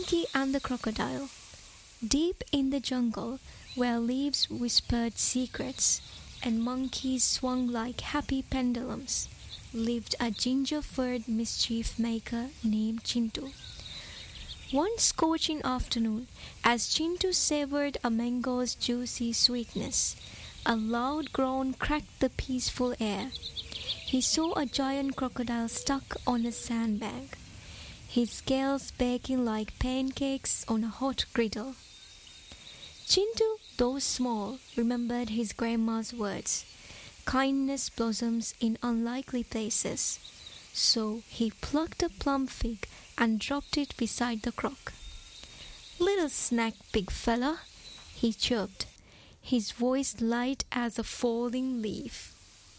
Monkey and the Crocodile. Deep in the jungle, where leaves whispered secrets and monkeys swung like happy pendulums, lived a ginger-furred mischief maker named Chintu. One scorching afternoon, as Chintu savored a mango's juicy sweetness, a loud groan cracked the peaceful air. He saw a giant crocodile stuck on a sandbank, his scales baking like pancakes on a hot griddle. Chintu, though small, remembered his grandma's words: kindness blossoms in unlikely places. So he plucked a plum fig and dropped it beside the croc. "Little snack, big fella," he chirped, his voice light as a falling leaf.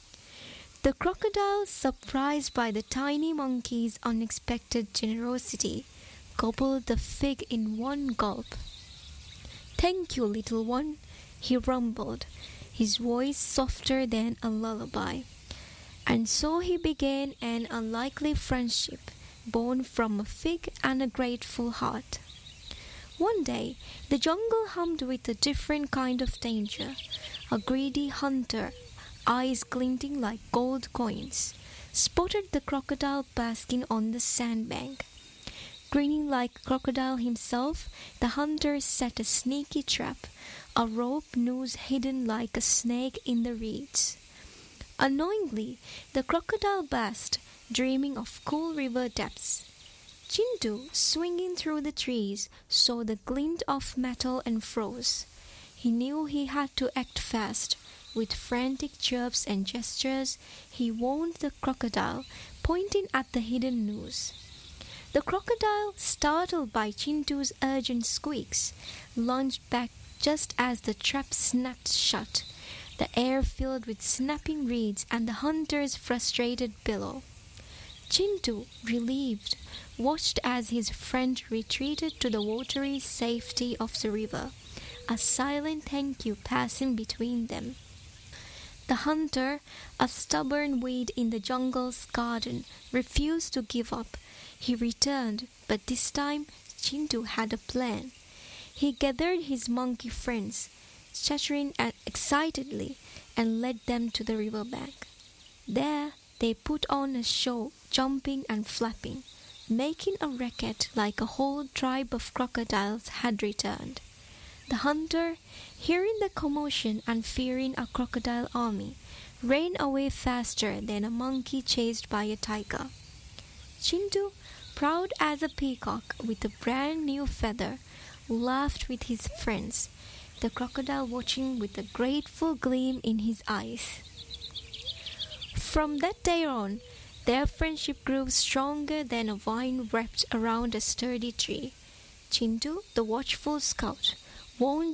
The crocodile, surprised by the tiny monkey's unexpected generosity, gobbled the fig in one gulp. "Thank you, little one," he rumbled, his voice softer than a lullaby. And so he began an unlikely friendship, born from a fig and a grateful heart. One day, the jungle hummed with a different kind of danger. A greedy hunter, eyes glinting like gold coins, spotted the crocodile basking on the sandbank. Grinning like a crocodile himself, the hunter set a sneaky trap, a rope noose hidden like a snake in the reeds. Unknowingly, the crocodile basked, dreaming of cool river depths. Chintu, swinging through the trees, saw the glint of metal and froze. He knew he had to act fast. With frantic chirps and gestures, he warned the crocodile, pointing at the hidden noose. The crocodile, startled by Chintu's urgent squeaks, lunged back just as the trap snapped shut, the air filled with snapping reeds and the hunter's frustrated bellow. Chintu, relieved, watched as his friend retreated to the watery safety of the river, a silent thank you passing between them. The hunter, a stubborn weed in the jungle's garden, refused to give up. He returned, but this time Chintu had a plan. He gathered his monkey friends, chattering excitedly, and led them to the river bank. There they put on a show, jumping and flapping, making a racket like a whole tribe of crocodiles had returned. The hunter, hearing the commotion and fearing a crocodile army, ran away faster than a monkey chased by a tiger. Chintu, proud as a peacock with a brand new feather, laughed with his friends, the crocodile watching with a grateful gleam in his eyes. From that day on, their friendship grew stronger than a vine wrapped around a sturdy tree. Chintu, the watchful scout, warned